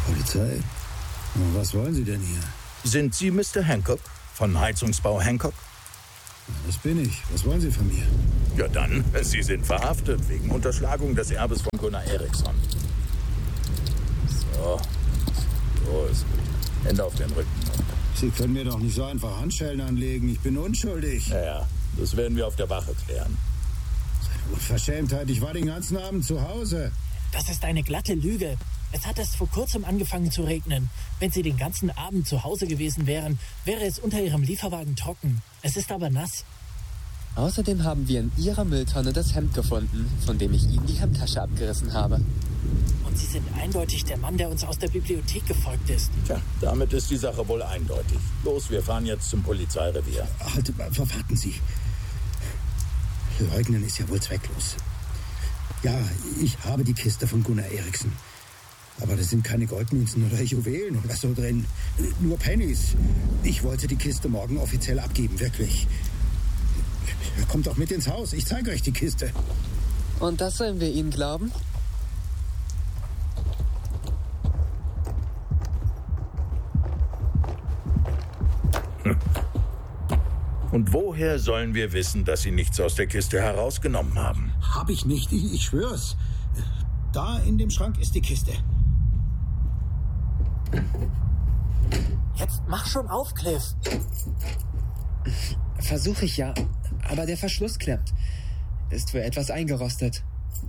Polizei? Was wollen Sie denn hier? Sind Sie Mr. Hancock von Heizungsbau Hancock? Ja, das bin ich. Was wollen Sie von mir? Ja dann, Sie sind verhaftet wegen Unterschlagung des Erbes von Gunnar Eriksson. So ist gut. Hände auf den Rücken. Sie können mir doch nicht so einfach Handschellen anlegen. Ich bin unschuldig. Ja, das werden wir auf der Wache klären. Unverschämtheit, ich war den ganzen Abend zu Hause. Das ist eine glatte Lüge. Es hat erst vor kurzem angefangen zu regnen. Wenn Sie den ganzen Abend zu Hause gewesen wären, wäre es unter Ihrem Lieferwagen trocken. Es ist aber nass. Außerdem haben wir in Ihrer Mülltonne das Hemd gefunden, von dem ich Ihnen die Hemdtasche abgerissen habe. Und Sie sind eindeutig der Mann, der uns aus der Bibliothek gefolgt ist. Tja, damit ist die Sache wohl eindeutig. Los, wir fahren jetzt zum Polizeirevier. Halt, warten Sie. Leugnen ist ja wohl zwecklos. Ja, ich habe die Kiste von Gunnar Eriksson. Aber da sind keine Goldmünzen oder Juwelen oder so drin. Nur Pennies. Ich wollte die Kiste morgen offiziell abgeben, wirklich. Kommt doch mit ins Haus. Ich zeige euch die Kiste. Und das sollen wir Ihnen glauben? Und woher sollen wir wissen, dass Sie nichts aus der Kiste herausgenommen haben? Hab ich nicht, ich schwör's. Da in dem Schrank ist die Kiste. Jetzt mach schon auf, Cliff. Versuche ich ja, aber der Verschluss klemmt. Ist wohl etwas eingerostet.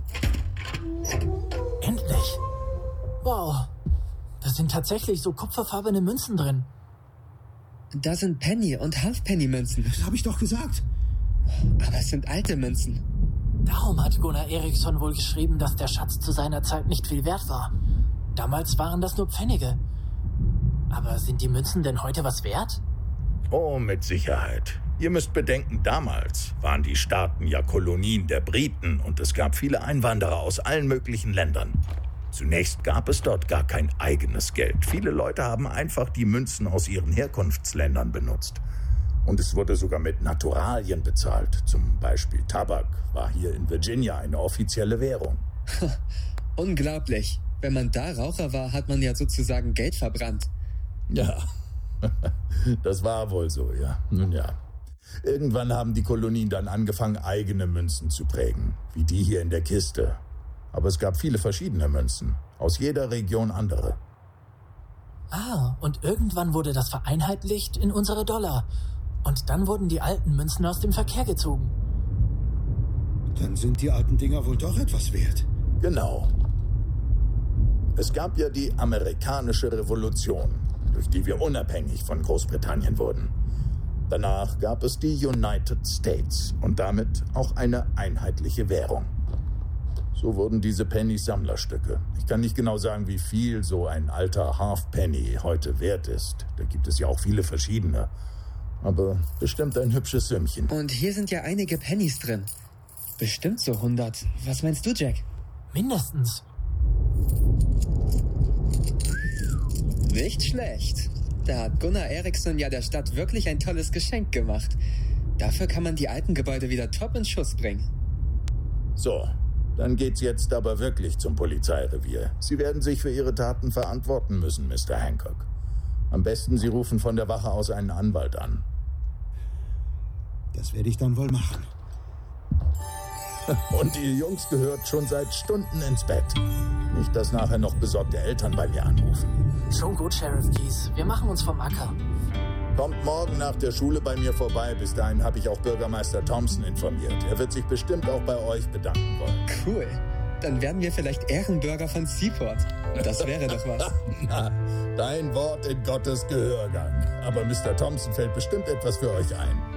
Endlich. Wow. Da sind tatsächlich so kupferfarbene Münzen drin. Da sind Penny- und Halfpenny-Münzen. Das habe ich doch gesagt. Aber es sind alte Münzen. Darum hat Gunnar Eriksson wohl geschrieben, dass der Schatz zu seiner Zeit nicht viel wert war. Damals waren das nur Pfennige. Aber sind die Münzen denn heute was wert? Oh, mit Sicherheit. Ihr müsst bedenken, damals waren die Staaten ja Kolonien der Briten und es gab viele Einwanderer aus allen möglichen Ländern. Zunächst gab es dort gar kein eigenes Geld. Viele Leute haben einfach die Münzen aus ihren Herkunftsländern benutzt. Und es wurde sogar mit Naturalien bezahlt. Zum Beispiel Tabak war hier in Virginia eine offizielle Währung. Unglaublich. Wenn man da Raucher war, hat man ja sozusagen Geld verbrannt. Ja, das war wohl so, ja. Nun ja. Irgendwann haben die Kolonien dann angefangen, eigene Münzen zu prägen, wie die hier in der Kiste. Aber es gab viele verschiedene Münzen, aus jeder Region andere. Ah, und irgendwann wurde das vereinheitlicht in unsere Dollar. Und dann wurden die alten Münzen aus dem Verkehr gezogen. Dann sind die alten Dinger wohl doch etwas wert. Genau. Es gab ja die amerikanische Revolution, durch die wir unabhängig von Großbritannien wurden. Danach gab es die United States und damit auch eine einheitliche Währung. So wurden diese Pennies Sammlerstücke. Ich kann nicht genau sagen, wie viel so ein alter Halfpenny heute wert ist. Da gibt es ja auch viele verschiedene. Aber bestimmt ein hübsches Sümmchen. Und hier sind ja einige Pennies drin. Bestimmt so 100. Was meinst du, Jack? Mindestens. Nicht schlecht. Da hat Gunnar Eriksson ja der Stadt wirklich ein tolles Geschenk gemacht. Dafür kann man die alten Gebäude wieder top in Schuss bringen. So, dann geht's jetzt aber wirklich zum Polizeirevier. Sie werden sich für Ihre Taten verantworten müssen, Mr. Hancock. Am besten, Sie rufen von der Wache aus einen Anwalt an. Das werde ich dann wohl machen. Und ihr Jungs gehört schon seit Stunden ins Bett. Nicht, dass nachher noch besorgte Eltern bei mir anrufen. Schon gut, Sheriff Keys. Wir machen uns vom Acker. Kommt morgen nach der Schule bei mir vorbei. Bis dahin habe ich auch Bürgermeister Thompson informiert. Er wird sich bestimmt auch bei euch bedanken wollen. Cool. Dann werden wir vielleicht Ehrenbürger von Seaport. Das wäre doch was. Na, dein Wort in Gottes Gehörgang. Aber Mr. Thompson fällt bestimmt etwas für euch ein.